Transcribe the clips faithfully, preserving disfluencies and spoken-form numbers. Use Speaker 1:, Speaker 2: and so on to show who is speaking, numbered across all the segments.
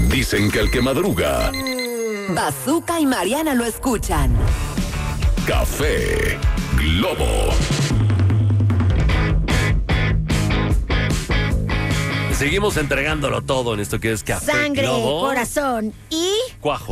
Speaker 1: Dicen que el que madruga...
Speaker 2: Bazooka y Mariana lo escuchan.
Speaker 1: Café Globo.
Speaker 3: Seguimos entregándolo todo en esto que es Café
Speaker 4: Sangre,
Speaker 3: Globo.
Speaker 4: corazón y...
Speaker 3: Cuajo.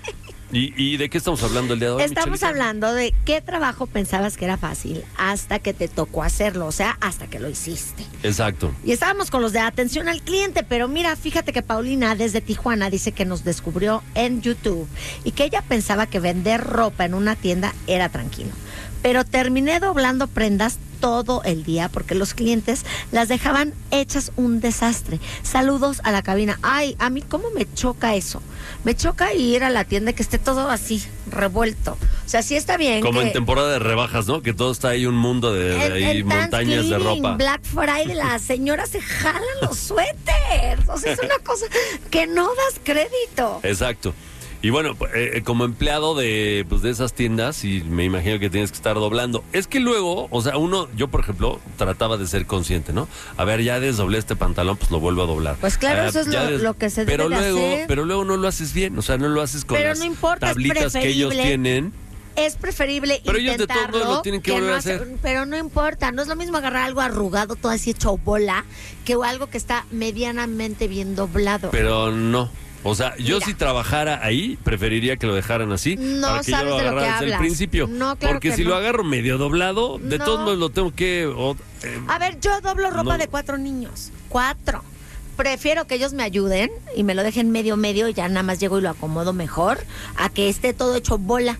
Speaker 3: ¿Y, ¿Y de qué estamos hablando el día de hoy,
Speaker 4: Estamos
Speaker 3: Michelita?
Speaker 4: hablando de qué trabajo pensabas que era fácil hasta que te tocó hacerlo, o sea, hasta que lo hiciste.
Speaker 3: Exacto.
Speaker 4: Y estábamos con los de atención al cliente, pero mira, fíjate que Paulina desde Tijuana dice que nos descubrió en YouTube y que ella pensaba que vender ropa en una tienda era tranquilo. Pero terminé doblando prendas todo el día porque los clientes las dejaban hechas un desastre. Saludos a la cabina. Ay, a mí cómo me choca eso. Me choca ir a la tienda y que esté todo así, revuelto. O sea, sí está bien.
Speaker 3: Como
Speaker 4: que...
Speaker 3: en temporada de rebajas, ¿no? Que todo está ahí un mundo de, de
Speaker 4: En-
Speaker 3: ahí
Speaker 4: en
Speaker 3: montañas de
Speaker 4: Thanksgiving,
Speaker 3: ropa.
Speaker 4: Black Friday, las señoras se jalan los suéteres. O sea, es una cosa que no das crédito.
Speaker 3: Exacto. Y bueno, eh, como empleado de, pues, de esas tiendas, y me imagino que tienes que estar doblando. Es que luego, o sea, uno, yo por ejemplo, trataba de ser consciente, ¿no? A ver, ya desdoblé este pantalón, pues lo vuelvo a doblar.
Speaker 4: Pues claro,
Speaker 3: Ah,
Speaker 4: eso es
Speaker 3: ya
Speaker 4: lo, lo que se
Speaker 3: pero
Speaker 4: debe
Speaker 3: luego,
Speaker 4: de hacer.
Speaker 3: Pero luego no lo haces bien, o sea, no lo haces con
Speaker 4: Pero
Speaker 3: las
Speaker 4: no importa, es
Speaker 3: tablitas que ellos
Speaker 4: preferible.
Speaker 3: tienen.
Speaker 4: Es preferible
Speaker 3: Pero ellos de
Speaker 4: intentarlo.
Speaker 3: todos modos lo tienen que volver
Speaker 4: no
Speaker 3: a hacer.
Speaker 4: Pero no importa, no es lo mismo agarrar algo arrugado, todo así hecho bola, que algo que está medianamente bien doblado.
Speaker 3: Pero no. O sea, yo
Speaker 4: Mira.
Speaker 3: si trabajara ahí, preferiría que lo dejaran así.
Speaker 4: No
Speaker 3: para que yo
Speaker 4: sabes
Speaker 3: lo
Speaker 4: de lo que
Speaker 3: agarrara desde el
Speaker 4: hablas.
Speaker 3: principio.
Speaker 4: No, claro
Speaker 3: Porque
Speaker 4: que
Speaker 3: si
Speaker 4: no.
Speaker 3: lo agarro medio doblado, de
Speaker 4: No.
Speaker 3: todos modos lo tengo que... o- eh,
Speaker 4: A ver, yo doblo ropa
Speaker 3: No.
Speaker 4: de cuatro niños. Cuatro. Prefiero que ellos me ayuden y me lo dejen medio medio y ya nada más llego y lo acomodo mejor a que esté todo hecho bola.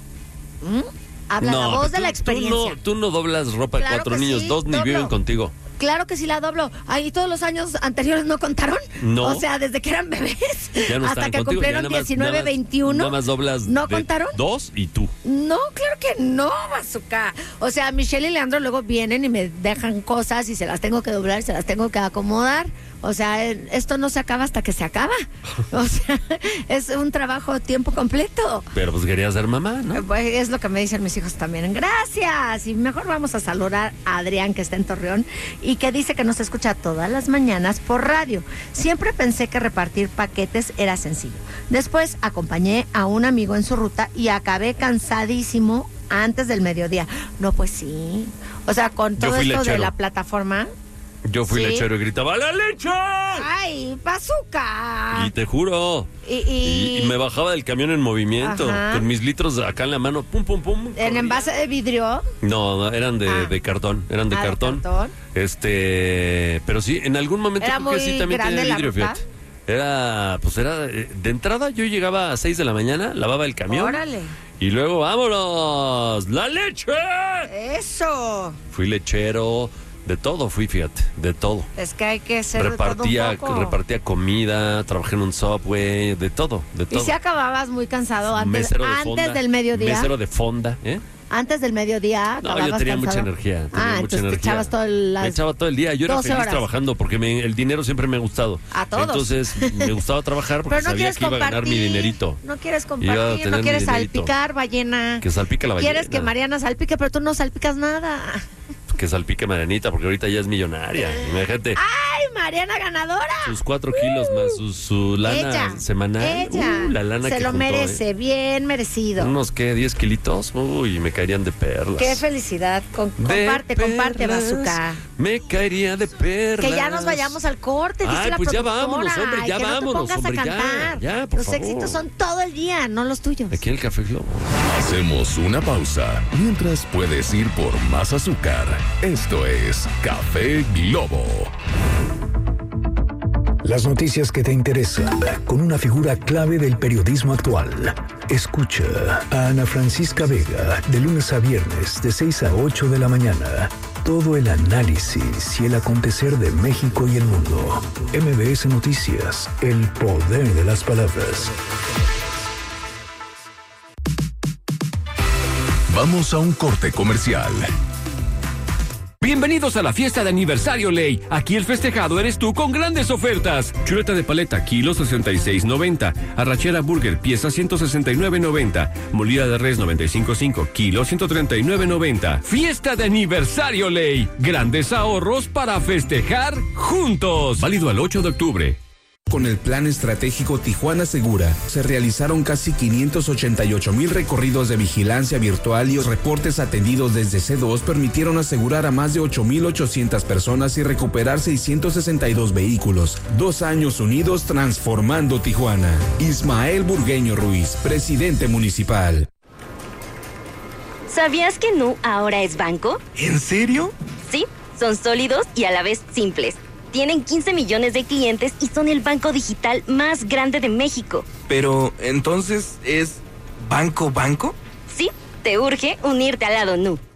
Speaker 4: ¿Mm? Habla la voz de
Speaker 3: tú-
Speaker 4: la experiencia.
Speaker 3: Tú no, tú no doblas ropa de
Speaker 4: Claro
Speaker 3: cuatro
Speaker 4: que
Speaker 3: niños,
Speaker 4: sí,
Speaker 3: dos ni
Speaker 4: doblo.
Speaker 3: viven contigo.
Speaker 4: Claro que sí la doblo. Ahí todos los años anteriores no contaron.
Speaker 3: No.
Speaker 4: O sea, desde que eran bebés
Speaker 3: Ya no
Speaker 4: hasta
Speaker 3: están
Speaker 4: que
Speaker 3: contigo, ya
Speaker 4: cumplieron
Speaker 3: nada más-
Speaker 4: diecinueve,
Speaker 3: nada más-
Speaker 4: veintiuno.
Speaker 3: Nada más doblas
Speaker 4: ¿No
Speaker 3: de
Speaker 4: contaron?
Speaker 3: dos y tú.
Speaker 4: No, claro que no, Bazooka. O sea, Michelle y Leandro luego vienen y me dejan cosas y se las tengo que doblar, se las tengo que acomodar. O sea, eh, esto no se acaba hasta que se acaba. O sea, es un trabajo a tiempo completo.
Speaker 3: Pero pues quería ser mamá, ¿no?
Speaker 4: Eh, pues, es lo que me dicen mis hijos también. Gracias. Y mejor vamos a saludar a Adrián, que está en Torreón y que dice que nos escucha todas las mañanas por radio. Siempre pensé que repartir paquetes era sencillo. Después acompañé a un amigo en su ruta y acabé cansadísimo antes del mediodía. No, pues sí. O sea, con
Speaker 3: Yo
Speaker 4: todo
Speaker 3: fui
Speaker 4: esto de
Speaker 3: lechero.
Speaker 4: la plataforma.
Speaker 3: Yo fui
Speaker 4: ¿Sí?
Speaker 3: lechero y gritaba, ¡la leche!
Speaker 4: ¡Ay, Bazooka!
Speaker 3: Y te juro.
Speaker 4: Y,
Speaker 3: Y,
Speaker 4: y-
Speaker 3: y me bajaba del camión en movimiento,
Speaker 4: Ajá.
Speaker 3: con mis litros acá en la mano, pum, pum, pum.
Speaker 4: en
Speaker 3: corría.
Speaker 4: envase de vidrio.
Speaker 3: No, no, eran de,
Speaker 4: Ah.
Speaker 3: de cartón, eran de
Speaker 4: Ah, de
Speaker 3: cartón.
Speaker 4: cartón.
Speaker 3: Este, pero sí, en algún momento
Speaker 4: Era
Speaker 3: creo que
Speaker 4: muy
Speaker 3: sí también
Speaker 4: grande
Speaker 3: tenía
Speaker 4: la
Speaker 3: vidrio,
Speaker 4: ruta.
Speaker 3: fíjate. Era, pues era, eh, de entrada yo llegaba a seis de la mañana, lavaba el camión.
Speaker 4: Órale.
Speaker 3: Y luego, ¡vámonos! ¡La leche!
Speaker 4: Eso.
Speaker 3: Fui lechero, de todo fui, fíjate, de todo.
Speaker 4: Es que hay que ser
Speaker 3: Repartía,
Speaker 4: de todo un poco.
Speaker 3: repartía comida, trabajé en un Subway, de todo, de
Speaker 4: Y
Speaker 3: todo.
Speaker 4: si acababas muy cansado antes,
Speaker 3: Mesero de
Speaker 4: antes
Speaker 3: fonda,
Speaker 4: del mediodía.
Speaker 3: Mesero de fonda, ¿eh?
Speaker 4: Antes del mediodía.
Speaker 3: No,
Speaker 4: acababas
Speaker 3: yo tenía
Speaker 4: cansado.
Speaker 3: mucha energía. Tenía
Speaker 4: ah,
Speaker 3: mucha
Speaker 4: entonces
Speaker 3: energía.
Speaker 4: te echabas todo el,
Speaker 3: Me
Speaker 4: las...
Speaker 3: echaba todo el día. Yo era
Speaker 4: doce
Speaker 3: feliz
Speaker 4: horas.
Speaker 3: trabajando porque me- el dinero siempre me ha gustado.
Speaker 4: A todos.
Speaker 3: Entonces me gustaba trabajar porque
Speaker 4: Pero no
Speaker 3: sabía
Speaker 4: quieres
Speaker 3: que iba a
Speaker 4: compartir.
Speaker 3: ganar mi dinerito.
Speaker 4: No quieres
Speaker 3: Iba a
Speaker 4: compartir,
Speaker 3: tener
Speaker 4: no
Speaker 3: mi
Speaker 4: quieres
Speaker 3: dinerito.
Speaker 4: salpicar, ballena.
Speaker 3: Que salpique la
Speaker 4: Quieres
Speaker 3: ballena.
Speaker 4: que Mariana salpique, pero tú no salpicas nada.
Speaker 3: Que salpique Marianita porque ahorita ya es millonaria. Imagínate.
Speaker 4: ¡Ay, Mariana ganadora!
Speaker 3: Sus cuatro kilos más su, su lana
Speaker 4: ella,
Speaker 3: semanal.
Speaker 4: ella.
Speaker 3: Uh, la lana
Speaker 4: se
Speaker 3: que
Speaker 4: lo
Speaker 3: juntó,
Speaker 4: merece,
Speaker 3: ¿eh?
Speaker 4: bien merecido.
Speaker 3: Unos, ¿qué? ¿diez kilitos? Uy, me caerían de perlas.
Speaker 4: Qué felicidad. Con-
Speaker 3: De
Speaker 4: comparte, comparte,
Speaker 3: perlas,
Speaker 4: Bazooka.
Speaker 3: Me caería de perlas.
Speaker 4: Que ya nos vayamos al corte, dice
Speaker 3: Ay,
Speaker 4: la
Speaker 3: pues ya
Speaker 4: productora.
Speaker 3: vámonos, hombre, ya
Speaker 4: y que
Speaker 3: vámonos,
Speaker 4: no te pongas
Speaker 3: hombre,
Speaker 4: a
Speaker 3: ya,
Speaker 4: cantar.
Speaker 3: ya, por
Speaker 4: los
Speaker 3: favor.
Speaker 4: éxitos son todo el día, no los tuyos.
Speaker 3: Aquí en el Café Globo.
Speaker 1: Hacemos una pausa mientras puedes ir por más azúcar. Esto es Café Globo.
Speaker 5: Las noticias que te interesan, con una figura clave del periodismo actual. Escucha a Ana Francisca Vega, de lunes a viernes, de seis a ocho de la mañana. Todo el análisis y el acontecer de México y el mundo. M B S Noticias, el poder de las palabras.
Speaker 1: Vamos a un corte comercial.
Speaker 6: Bienvenidos a la fiesta de aniversario Ley. Aquí el festejado eres tú con grandes ofertas. Chuleta de paleta, kilo sesenta y seis noventa. Arrachera burger, pieza ciento sesenta y nueve noventa. Molida de res noventa y cinco cinco, kilo ciento treinta y nueve noventa. Fiesta de aniversario Ley. Grandes ahorros para festejar juntos. Válido al ocho de octubre.
Speaker 7: con el Plan Estratégico Tijuana Segura, se realizaron casi quinientos ochenta y ocho mil recorridos de vigilancia virtual y los reportes atendidos desde C dos permitieron asegurar a más de ocho mil ochocientas personas y recuperar seiscientos sesenta y dos vehículos. Dos años unidos transformando Tijuana. Ismael Burgueño Ruiz, presidente municipal.
Speaker 8: ¿Sabías que Nu ahora es banco?
Speaker 9: ¿En serio?
Speaker 8: Sí, son sólidos y a la vez simples. Tienen quince millones de clientes y son el banco digital más grande de México.
Speaker 9: Pero, ¿entonces es banco banco?
Speaker 8: Sí, te urge unirte al lado Nu.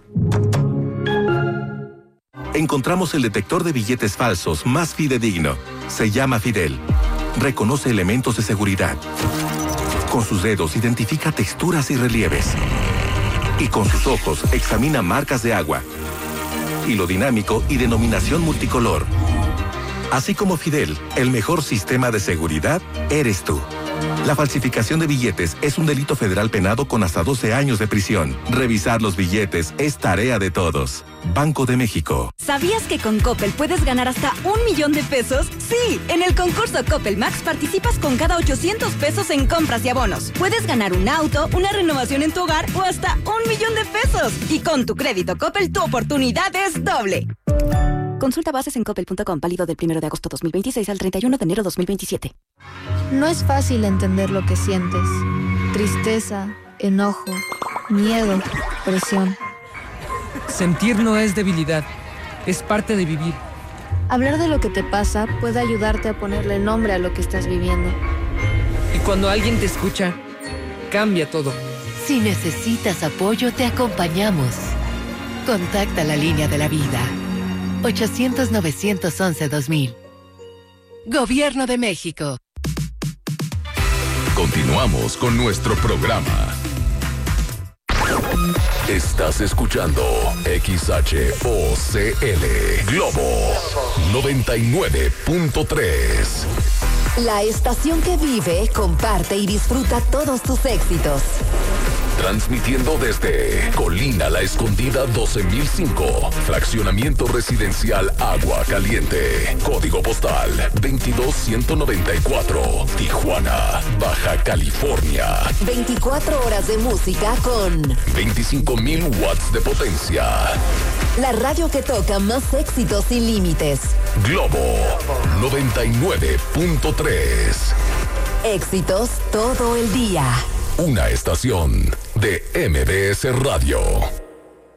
Speaker 10: Encontramos el detector de billetes falsos más fidedigno. Se llama Fidel. Reconoce elementos de seguridad. Con sus dedos identifica texturas y relieves. Y con sus ojos examina marcas de agua, hilo dinámico y denominación multicolor. Así como Fidel, el mejor sistema de seguridad eres tú. La falsificación de billetes es un delito federal penado con hasta doce años de prisión. Revisar los billetes es tarea de todos. Banco de México.
Speaker 11: ¿Sabías que con Coppel puedes ganar hasta un millón de pesos? Sí, en el concurso Coppel Max participas con cada ochocientos pesos en compras y abonos. Puedes ganar un auto, una renovación en tu hogar o hasta un millón de pesos. Y con tu crédito Coppel, tu oportunidad es doble. Consulta bases en coppel punto com, válido del primero de agosto dos mil veintiséis al treinta y uno de enero dos mil veintisiete.
Speaker 12: No es fácil entender lo que sientes. Tristeza, enojo, miedo, presión.
Speaker 13: Sentir no es debilidad, es parte de vivir.
Speaker 12: Hablar de lo que te pasa puede ayudarte a ponerle nombre a lo que estás viviendo.
Speaker 13: Y cuando alguien te escucha, cambia todo.
Speaker 2: Si necesitas apoyo, te acompañamos. Contacta la línea de la vida. ochocientos, novecientos once, dos mil. Gobierno de México.
Speaker 1: Continuamos con nuestro programa. Estás escuchando X H O C L Globo noventa y nueve punto tres.
Speaker 2: La estación que vive, comparte y disfruta todos tus éxitos.
Speaker 1: Transmitiendo desde Colina La Escondida doce mil cinco, fraccionamiento residencial Agua Caliente, código postal veintidós ciento noventa y cuatro, Tijuana, Baja California.
Speaker 2: veinticuatro horas de música con
Speaker 1: veinticinco mil watts de potencia.
Speaker 2: La radio que toca más éxitos sin límites.
Speaker 1: Globo noventa y nueve punto tres.
Speaker 2: Éxitos todo el día.
Speaker 1: Una estación de M B S Radio.